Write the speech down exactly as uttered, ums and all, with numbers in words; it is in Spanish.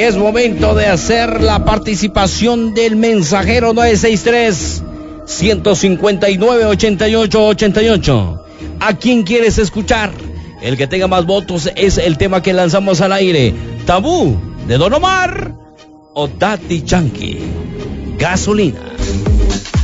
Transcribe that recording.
Es momento de hacer la participación del mensajero nueve seis tres, uno cinco nueve, ocho ocho ocho ocho. ¿A quién quieres escuchar? El que tenga más votos es el tema que lanzamos al aire. Tabú de Don Omar o Daddy Yankee. Gasolina.